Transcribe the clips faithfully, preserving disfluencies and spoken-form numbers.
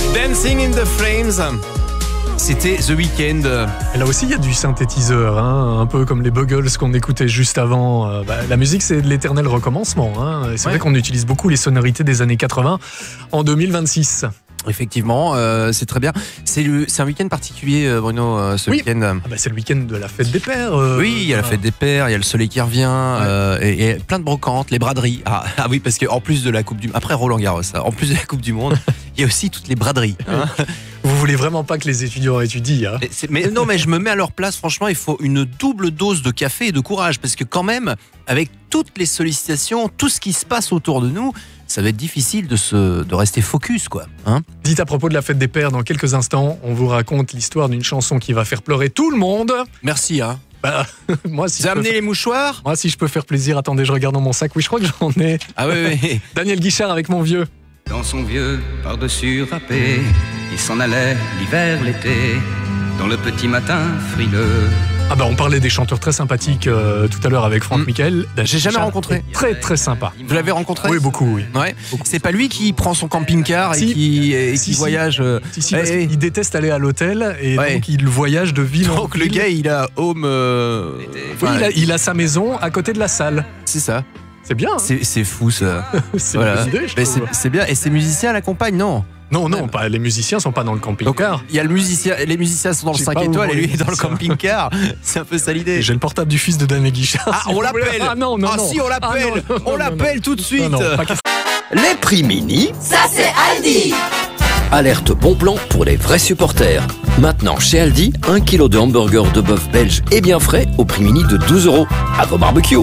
Dancing in the Flames. C'était The Weeknd. Et là aussi, il y a du synthétiseur, hein, un peu comme les Buggles qu'on écoutait juste avant. Euh, bah, la musique, c'est de l'éternel recommencement. Hein, et c'est ouais. vrai qu'on utilise beaucoup les sonorités des années quatre-vingts en deux mille vingt-six. Effectivement, euh, c'est très bien. C'est, le, c'est un week-end particulier, Bruno, euh, ce oui. week-end. Ah bah c'est le week-end de la fête des pères. Euh, oui, il y a la fête des pères, il y a le soleil qui revient, ouais. euh, et, et plein de brocantes, les braderies. Ah, ah oui, parce qu'en plus de la Coupe du après Roland Garros, en plus de la Coupe du Monde, il y a aussi toutes les braderies. Hein. Vous voulez vraiment pas que les étudiants étudient, hein. C'est, mais non, mais je me mets à leur place. Franchement, il faut une double dose de café et de courage, parce que quand même, avec toutes les sollicitations, tout ce qui se passe autour de nous, ça va être difficile de, se, de rester focus, quoi. Hein. Dites à propos de la fête des pères, dans quelques instants, on vous raconte l'histoire d'une chanson qui va faire pleurer tout le monde. Merci, hein. Bah, moi, si Vous avez amené faire... les mouchoirs ? Moi, si je peux faire plaisir, attendez, je regarde dans mon sac. Oui, je crois que j'en ai. Ah oui, oui. Daniel Guichard avec Mon Vieux. Dans son vieux par-dessus râpé, il s'en allait l'hiver, l'été, dans le petit matin frileux. Ah bah on parlait des chanteurs très sympathiques euh, tout à l'heure avec Franck mmh. Michael. J'ai jamais rencontré. Très très sympa. Vous l'avez rencontré ? Oui, beaucoup, oui. Ouais. Beaucoup. C'est pas lui qui prend son camping-car et si. qui, et si, qui si. voyage. Euh... Si, si, parce hey. qu'il déteste aller à l'hôtel et ouais. donc il voyage de ville donc en ville. Donc le gars, il a home. Euh... Oui, il a, il a sa maison à côté de la salle. C'est ça. C'est bien. Hein. C'est, c'est fou ça. c'est voilà. une idée, je Mais c'est, c'est bien. Et ces musiciens l'accompagnent, non ? Non, non, pas, les musiciens sont pas dans le camping-car. Il y a le musicien, les musiciens sont dans le cinq étoiles et lui est dans le camping-car. C'est un peu ça l'idée. J'ai le portable du fils de Daniel Guichard. Ah, si on l'appelle. Ah non, non, ah, non. si, on l'appelle. Ah, non, non, on non, l'appelle non, tout de suite. Non, non, pas... Les prix mini. Ça, c'est Aldi. Alerte bon plan pour les vrais supporters. Maintenant, chez Aldi, un kilo de hamburger de bœuf belge et bien frais au prix mini de douze euros. À vos barbecues.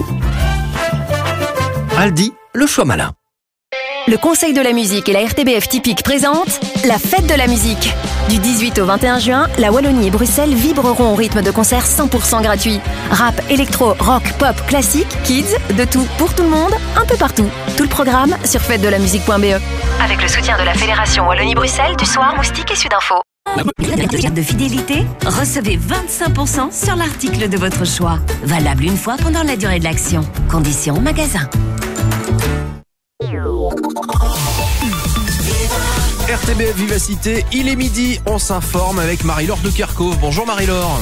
Aldi, le choix malin. Le Conseil de la musique et la R T B F Typique présentent la fête de la musique. Du dix-huit au vingt et un juin, la Wallonie et Bruxelles vibreront au rythme de concerts cent pour cent gratuits. Rap, électro, rock, pop, classique, kids, de tout, pour tout le monde, un peu partout. Tout le programme sur fête de la musique point b e. Avec le soutien de la Fédération Wallonie-Bruxelles, du Soir, Moustique et Sudinfo. De fidélité, recevez vingt-cinq pour cent sur l'article de votre choix. Valable une fois pendant la durée de l'action. Conditions magasin. R T B F Vivacité, il est midi, on s'informe avec Marie-Laure de Kerkhove. Bonjour Marie-Laure.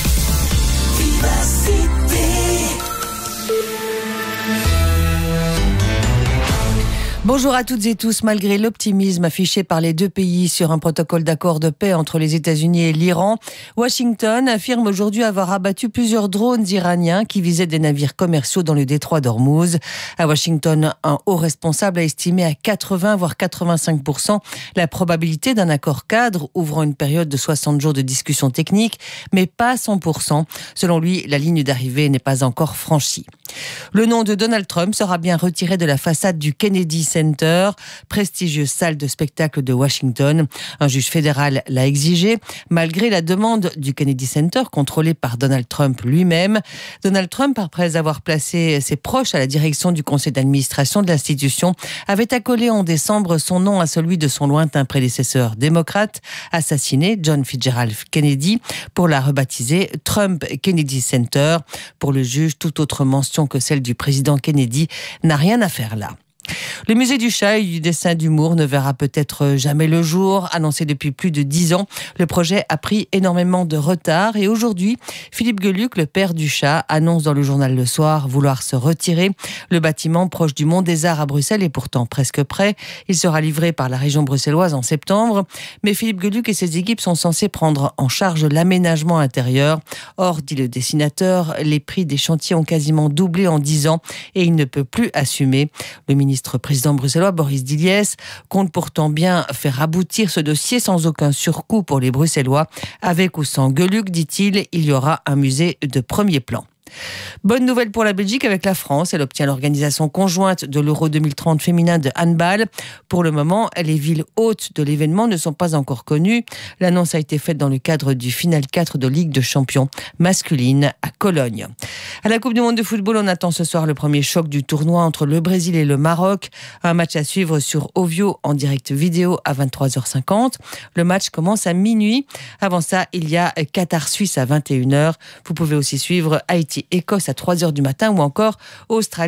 Bonjour à toutes et tous. Malgré l'optimisme affiché par les deux pays sur un protocole d'accord de paix entre les États-Unis et l'Iran, Washington affirme aujourd'hui avoir abattu plusieurs drones iraniens qui visaient des navires commerciaux dans le détroit d'Ormuz. À Washington, un haut responsable a estimé à quatre-vingts voire quatre-vingt-cinq pour cent la probabilité d'un accord cadre ouvrant une période de soixante jours de discussion technique, mais pas cent pour cent. Selon lui, la ligne d'arrivée n'est pas encore franchie. Le nom de Donald Trump sera bien retiré de la façade du Kennedy Center, prestigieuse salle de spectacle de Washington. Un juge fédéral l'a exigé, malgré la demande du Kennedy Center, contrôlé par Donald Trump lui-même. Donald Trump, après avoir placé ses proches à la direction du conseil d'administration de l'institution, avait accolé en décembre son nom à celui de son lointain prédécesseur démocrate, assassiné, John Fitzgerald Kennedy, pour la rebaptiser Trump Kennedy Center. Pour le juge, toute autre mention que celle du président Kennedy n'a rien à faire là. Le musée du chat et du dessin d'humour ne verra peut-être jamais le jour. Annoncé depuis plus de dix ans, le projet a pris énormément de retard et aujourd'hui, Philippe Geluck, le père du chat, annonce dans le journal Le Soir vouloir se retirer. Le bâtiment proche du Mont des Arts à Bruxelles est pourtant presque prêt. Il sera livré par la région bruxelloise en septembre. Mais Philippe Geluck et ses équipes sont censés prendre en charge l'aménagement intérieur. Or, dit le dessinateur, les prix des chantiers ont quasiment doublé en dix ans et il ne peut plus assumer. Le ministre président bruxellois Boris Diliès compte pourtant bien faire aboutir ce dossier sans aucun surcoût pour les Bruxellois. Avec ou sans Geluck, dit-il, il y aura un musée de premier plan. Bonne nouvelle pour la Belgique avec la France. Elle obtient l'organisation conjointe de l'Euro deux mille trente féminin de handball. Pour le moment, les villes hôtes de l'événement ne sont pas encore connues. L'annonce a été faite dans le cadre du Final quatre de Ligue de Champions masculine à Cologne. À la Coupe du Monde de football, on attend ce soir le premier choc du tournoi entre le Brésil et le Maroc. Un match à suivre sur Ovio en direct vidéo à vingt-trois heures cinquante. Le match commence à minuit. Avant ça, il y a Qatar-Suisse à vingt et une heures. Vous pouvez aussi suivre Haïti Écosse à trois heures du matin ou encore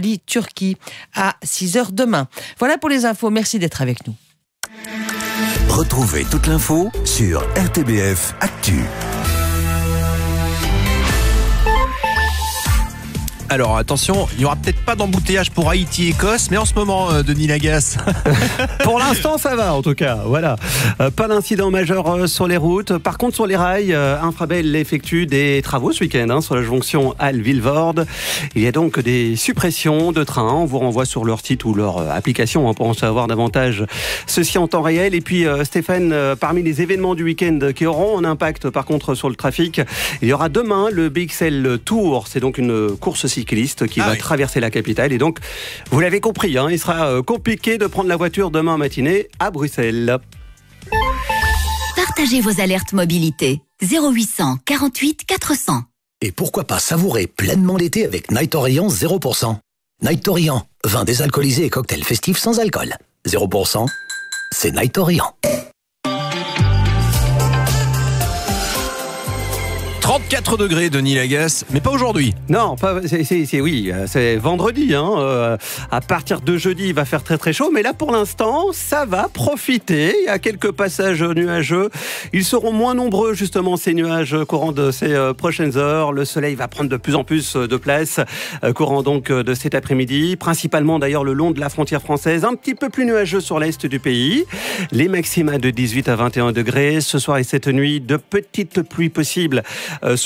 Australie-Turquie à six heures demain. Voilà pour les infos. Merci d'être avec nous. Retrouvez toute l'info sur R T B F Actu. Alors attention, il n'y aura peut-être pas d'embouteillage pour Haïti-Écosse, mais en ce moment, euh, Denis Lagasse. Pour l'instant, ça va en tout cas. Voilà, euh, pas d'incident majeur euh, sur les routes. Par contre, sur les rails, euh, Infrabel effectue des travaux ce week-end hein, sur la jonction Halle-Villevorde. Il y a donc des suppressions de trains. On vous renvoie sur leur site ou leur euh, application hein, pour en savoir davantage. Ceci en temps réel. Et puis euh, Stéphane, euh, parmi les événements du week-end qui auront un impact par contre sur le trafic, il y aura demain le B X L Tour. C'est donc une course cycliste qui ah va oui. traverser la capitale. Et donc, vous l'avez compris, hein, il sera compliqué de prendre la voiture demain matinée à Bruxelles. Partagez vos alertes mobilité. zéro huit cent quarante-huit quatre cents. Et pourquoi pas savourer pleinement l'été avec Night Orient zéro pour cent. Night Orient, vin désalcoolisé et cocktail festif sans alcool. zéro pour cent, c'est Night Orient. trente-quatre degrés, Denis Lagasse, mais pas aujourd'hui. Non, pas, c'est, c'est, c'est oui, c'est vendredi. Hein, euh, à partir de jeudi, il va faire très très chaud, mais là pour l'instant, ça va profiter. Il y a quelques passages nuageux. Ils seront moins nombreux justement ces nuages courant de ces euh, prochaines heures. Le soleil va prendre de plus en plus de place euh, courant donc de cet après-midi, principalement d'ailleurs le long de la frontière française, un petit peu plus nuageux sur l'est du pays. Les maxima de dix-huit à vingt et un degrés ce soir et cette nuit, de petites pluies possibles